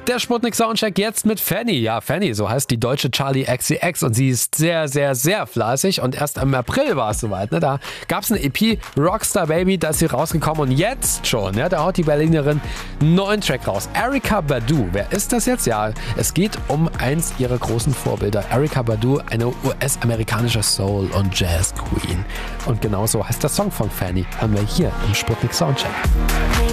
Der Sputnik Soundcheck jetzt mit Fanny. Ja, Fanny, so heißt die deutsche Charli XCX und sie ist sehr, sehr, sehr fleißig und erst im April war es soweit. Ne? Da gab es eine EP, Rockstar Baby, da ist sie rausgekommen und jetzt schon, ja, da haut die Berlinerin einen neuen Track raus. Erykah Badu, wer ist das jetzt? Ja, es geht um eins ihrer großen Vorbilder. Erykah Badu, eine US-amerikanische Soul- und Jazz-Queen. Und genau so heißt der Song von Fanny. Haben wir hier im Sputnik Soundcheck.